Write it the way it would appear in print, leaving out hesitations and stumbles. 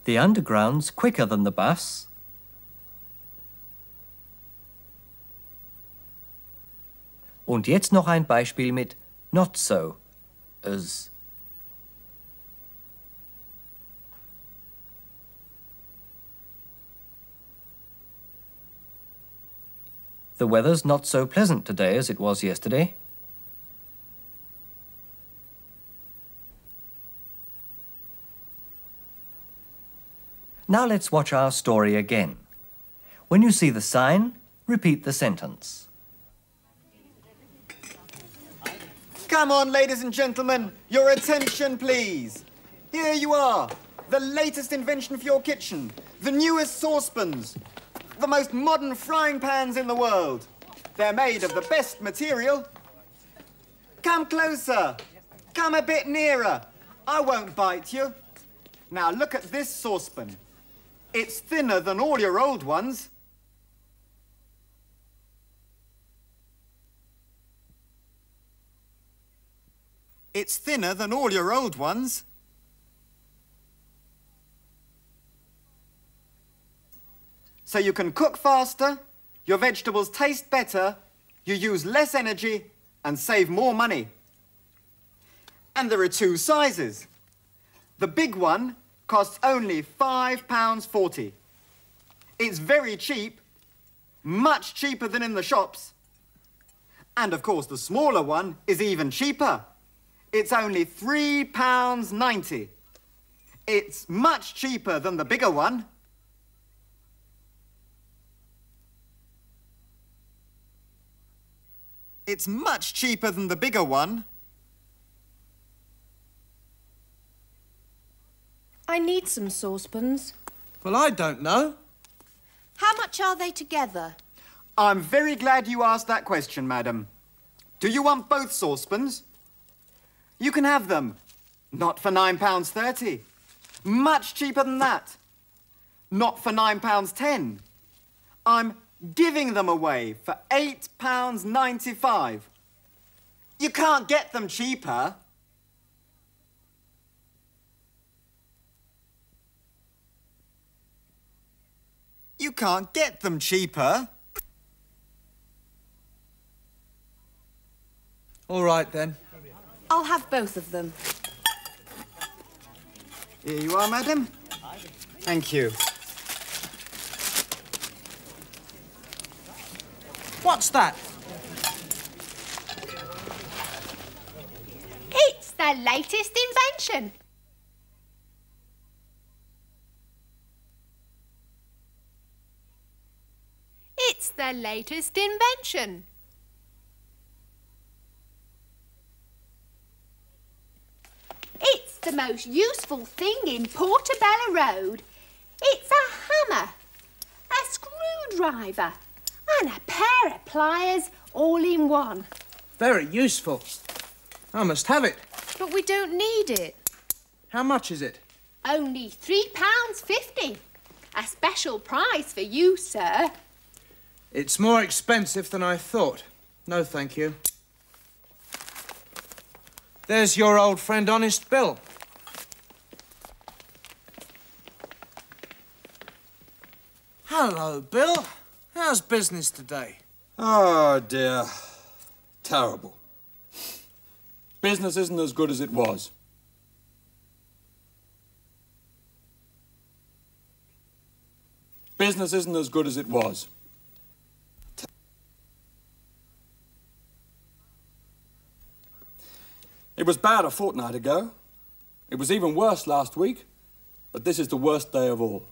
The Underground's quicker than the bus. Und jetzt noch ein Beispiel mit not so as. The weather's not so pleasant today as it was yesterday. Now let's watch our story again. When you see the sign, repeat the sentence. Come on, ladies and gentlemen, your attention, please. Here you are, the latest invention for your kitchen, the newest saucepans, the most modern frying pans in the world. They're made of the best material. Come closer. Come a bit nearer. I won't bite you. Now look at this saucepan. It's thinner than all your old ones. It's thinner than all your old ones. So you can cook faster, your vegetables taste better, you use less energy and save more money. And there are two sizes. The big one costs only £5.40. It's very cheap, much cheaper than in the shops. And of course the smaller one is even cheaper. It's only £3.90. It's much cheaper than the bigger one. It's much cheaper than the bigger one. I need some saucepans. Well, I don't know. How much are they together? I'm very glad you asked that question, madam. Do you want both saucepans? You can have them. Not for £9.30. Much cheaper than that. Not for £9.10. I'm giving them away for £8.95. You can't get them cheaper. You can't get them cheaper. All right, then. I'll have both of them. Here you are, madam. Thank you. What's that? It's the latest invention. It's the latest invention. It's the most useful thing in Portobello Road. It's a hammer, a screwdriver, and a pair of pliers all in one. Very useful. I must have it. But we don't need it. How much is it? Only £3.50. A special price for you, sir. It's more expensive than I thought. No, thank you. There's your old friend, Honest Bill. Hello, Bill. How's business today? Oh, dear. Terrible. Business isn't as good as it was. Business isn't as good as it was. It was bad a fortnight ago. It was even worse last week. But this is the worst day of all.